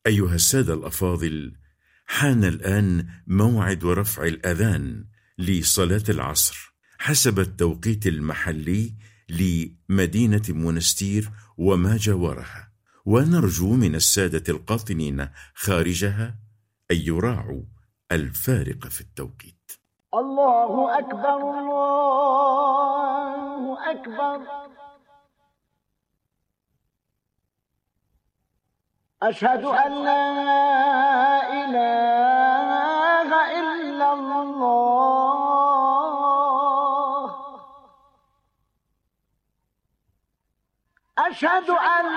أيها السادة الأفاضل، حان الآن موعد رفع الأذان لصلاة العصر حسب التوقيت المحلي لمدينة منستير وما جاورها، ونرجو من السادة القاطنين خارجها أن يراعوا الفارق في التوقيت. الله أكبر الله أكبر، أشهد أن لا إله إلا الله، أشهد أن